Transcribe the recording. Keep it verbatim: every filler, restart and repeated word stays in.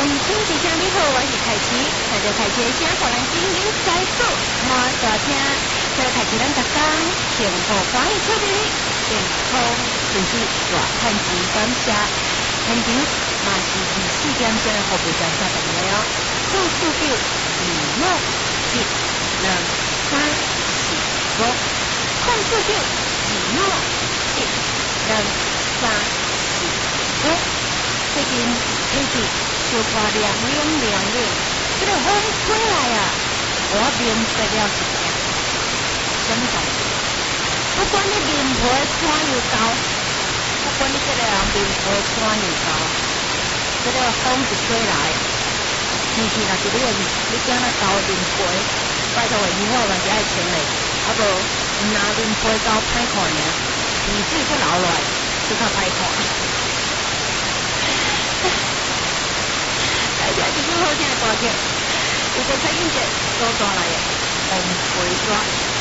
亲之声你好，我是凯琪，带着凯琪的声，互咱精英在手，满大听，所以凯琪咱逐工幸福欢喜出面，健康顺利，大赚钱，感谢现场嘛是二四点钟的服务专线等你哦，控四九二六一两三四五，控四九二六一两三四五。最近天气就怕凉凉凉凉，这个风吹来啊，我明白了一件，什么代志？不管你面皮穿又高，不管你这个人面皮穿又高，这个风一吹来，天气若是冷，你惊那高面皮，拜托的衣服嘛是爱穿的，啊无拿面皮高歹看尔，面水搁流落来，就较歹看。大家今天好听的歌曲，有个蔡英杰所带来的《红梅花》。